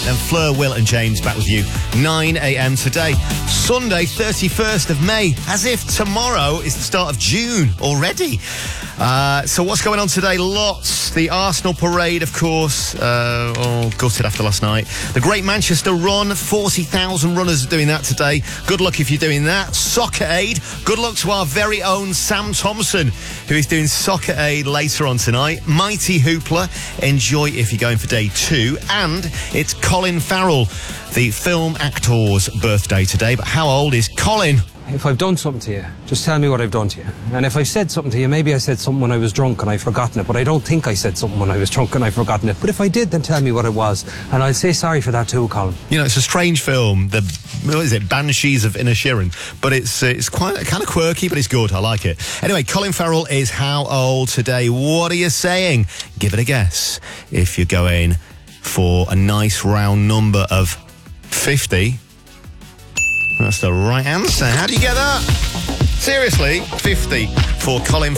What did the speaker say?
Then Fleur, Will and James back with you 9 a.m. today. Sunday, 31st of May. As if tomorrow is the start of June already. So what's going on today? Lots. The Arsenal parade, of course. All gutted after last night. The Great Manchester Run. 40,000 runners are doing that today. Good luck if you're doing that. Soccer Aid. Good luck to our very own Sam Thompson, who is doing Soccer Aid later on tonight. Mighty Hoopla. Enjoy if you're going for day 2. And it's Colin Farrell, the film actor's birthday today. But how old is Colin? If I've done something to you, just tell me what I've done to you. And if I've said something to you, maybe I said something when I was drunk and I've forgotten it, but I don't think I said something when I was drunk and I've forgotten it. But if I did, then tell me what it was. And I'll say sorry for that too, Colin. You know, it's a strange film, what is it, Banshees of Inisherin. But it's quite kind of quirky, but it's good. I like it. Anyway, Colin Farrell is how old today? What are you saying? Give it a guess. If you're going for a nice round number of 50... That's the right answer. How do you get that? Seriously, 50 for Colin